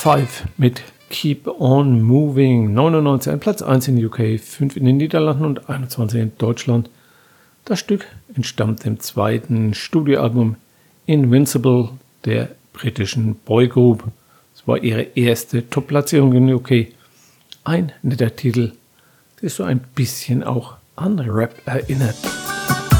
5 mit Keep On Moving, 99 an Platz 1 in UK, 5 in den Niederlanden und 21 in Deutschland. Das Stück entstammt dem zweiten Studioalbum Invincible der britischen Boygroup. Es war ihre erste Top-Platzierung in UK. Ein netter Titel, der so ein bisschen auch an Rap erinnert.